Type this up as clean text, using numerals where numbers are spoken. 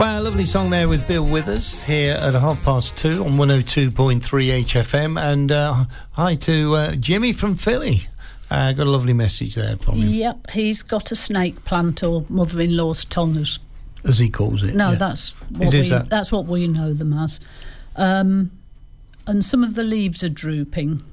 Well, a lovely song there with Bill Withers here at 2:30 on 102.3 HFM. And hi to Jimmy from Philly. Got a lovely message there from him. Yep, he's got a snake plant, or mother-in-law's tongue, as he calls it. No, yeah. that's what we know them as. And some of the leaves are drooping.